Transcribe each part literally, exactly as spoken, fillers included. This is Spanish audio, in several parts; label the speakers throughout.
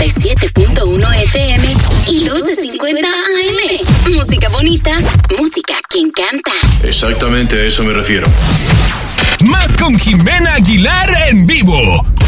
Speaker 1: y siete punto uno F M y doce cincuenta A M. Música bonita, música que encanta.
Speaker 2: Exactamente a eso me refiero.
Speaker 3: Más con Jimena Aguilar en vivo.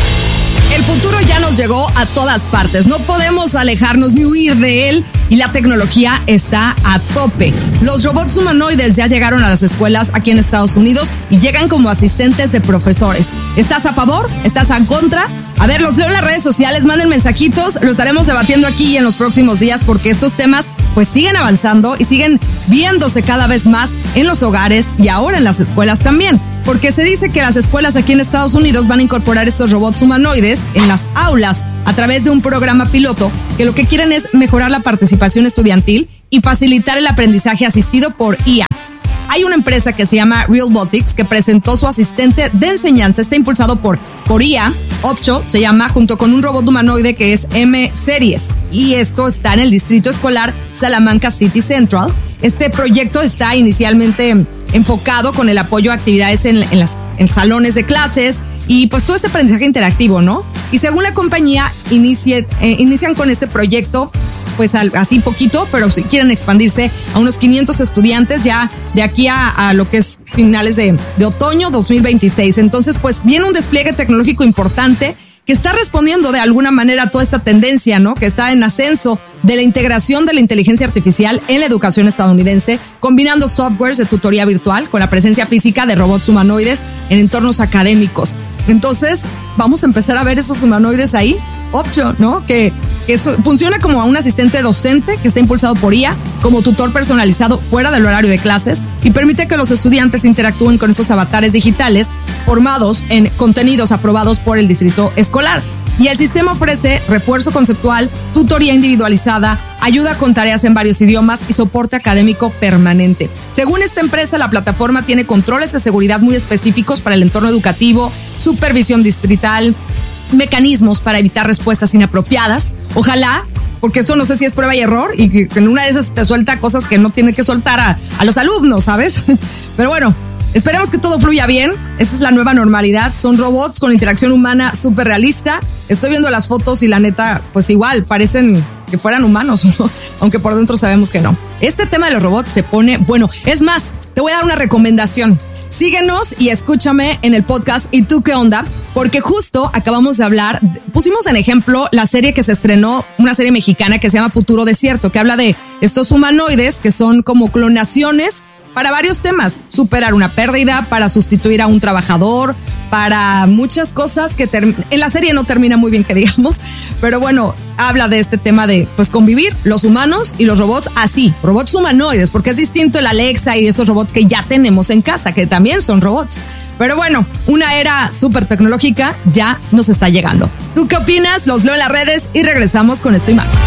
Speaker 4: El futuro ya nos llegó a todas partes. No podemos alejarnos ni huir de él y la tecnología está a tope. Los robots humanoides ya llegaron a las escuelas aquí en Estados Unidos y llegan como asistentes de profesores. ¿Estás a favor? ¿Estás en contra? A ver, los leo en las redes sociales, manden mensajitos, lo estaremos debatiendo aquí en los próximos días porque estos temas pues siguen avanzando y siguen viéndose cada vez más en los hogares y ahora en las escuelas también. Porque se dice que las escuelas aquí en Estados Unidos van a incorporar estos robots humanoides en las aulas a través de un programa piloto que lo que quieren es mejorar la participación estudiantil y facilitar el aprendizaje asistido por I A. Hay una empresa que se llama Realbotics que presentó su asistente de enseñanza. Está impulsado por, por I A. Opcho se llama, junto con un robot humanoide que es M-Series. Y esto está en el distrito escolar Salamanca City Central. Este proyecto está inicialmente enfocado con el apoyo a actividades en, en, las, en salones de clases y pues todo este aprendizaje interactivo, ¿no? Y según la compañía, inicie, eh, inician con este proyecto pues al, así poquito, pero si quieren expandirse a unos quinientos estudiantes ya de aquí a, a lo que es finales de, de otoño dos mil veintiséis. Entonces, pues viene un despliegue tecnológico importante que está respondiendo de alguna manera a toda esta tendencia, ¿no? Que está en ascenso de la integración de la inteligencia artificial en la educación estadounidense, combinando softwares de tutoría virtual con la presencia física de robots humanoides en entornos académicos. Entonces, vamos a empezar a ver esos humanoides ahí. Opcho, ¿no? Que, que eso funciona como un asistente docente que está impulsado por I A, como tutor personalizado fuera del horario de clases y permite que los estudiantes interactúen con esos avatares digitales formados en contenidos aprobados por el distrito escolar. Y el sistema ofrece refuerzo conceptual, tutoría individualizada, ayuda con tareas en varios idiomas y soporte académico permanente. Según esta empresa, la plataforma tiene controles de seguridad muy específicos para el entorno educativo, supervisión distrital, mecanismos para evitar respuestas inapropiadas. Ojalá, porque esto no sé si es prueba y error y que en una de esas te suelta cosas que no tiene que soltar a, a los alumnos, ¿sabes? Pero bueno, esperemos que todo fluya bien. Esta es la nueva normalidad. Son robots con interacción humana súper realista. Estoy viendo las fotos y la neta, pues igual, parecen que fueran humanos, ¿no? Aunque por dentro sabemos que no. Este tema de los robots se pone bueno. Es más, te voy a dar una recomendación. Síguenos y escúchame en el podcast ¿Y tú qué onda? Porque justo acabamos de hablar, pusimos en ejemplo la serie que se estrenó, una serie mexicana que se llama Futuro Desierto, que habla de estos humanoides que son como clonaciones para varios temas, superar una pérdida, para sustituir a un trabajador, para muchas cosas que ter- en la serie no termina muy bien que digamos, pero bueno, habla de este tema de pues convivir los humanos y los robots así, robots humanoides, porque es distinto el Alexa y esos robots que ya tenemos en casa, que también son robots. Pero bueno, una era súper tecnológica ya nos está llegando. ¿Tú qué opinas? Los leo en las redes y regresamos con esto y más.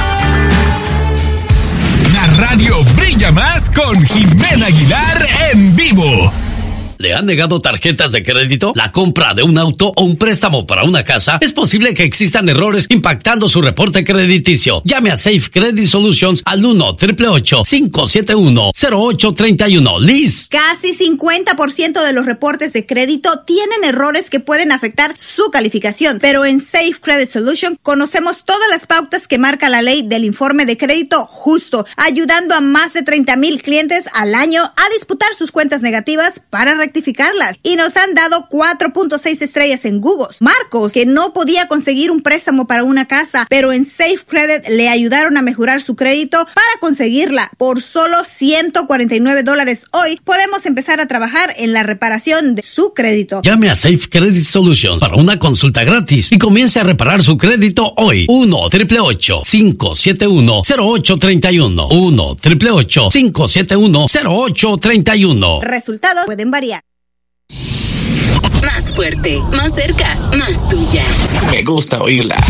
Speaker 3: La radio brilla más con Jimena Aguilar en vivo.
Speaker 5: ¿Le han negado tarjetas de crédito? ¿La compra de un auto o un préstamo para una casa? Es posible que existan errores impactando su reporte crediticio. Llame a Safe Credit Solutions al uno, ocho ocho ocho, cinco siete uno, cero ocho tres uno. Liz.
Speaker 6: Casi cincuenta por ciento de los reportes de crédito tienen errores que pueden afectar su calificación. Pero en Safe Credit Solutions conocemos todas las pautas que marca la ley del informe de crédito justo, ayudando a más de treinta mil clientes al año a disputar sus cuentas negativas para rectificarlas. Y nos han dado cuatro punto seis estrellas en Google. Marcos, que no podía conseguir un préstamo para una casa, pero en Safe Credit le ayudaron a mejorar su crédito para conseguirla. Por solo ciento cuarenta y nueve dólares hoy, podemos empezar a trabajar en la reparación de su crédito.
Speaker 5: Llame a Safe Credit Solutions para una consulta gratis y comience a reparar su crédito hoy. uno, ocho ocho ocho, cinco siete uno, cero ocho tres uno. uno, ocho ocho ocho, cinco siete uno, cero ocho tres uno.
Speaker 6: Resultados pueden variar.
Speaker 1: Más fuerte, más cerca, más tuya.
Speaker 7: Me gusta oírla.